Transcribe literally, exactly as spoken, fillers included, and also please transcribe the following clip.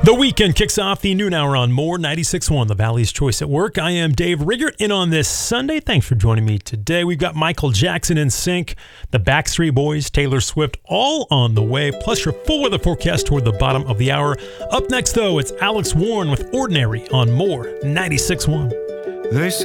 The weekend kicks off the noon hour on More ninety-six point one, the Valley's Choice at Work. I am Dave Riggert, and on this Sunday, thanks for joining me today. We've got Michael Jackson in sync, the Backstreet Boys, Taylor Swift, all on the way, plus your full weather forecast toward the bottom of the hour. Up next, though, it's Alex Warren with Ordinary on More ninety-six point one. They say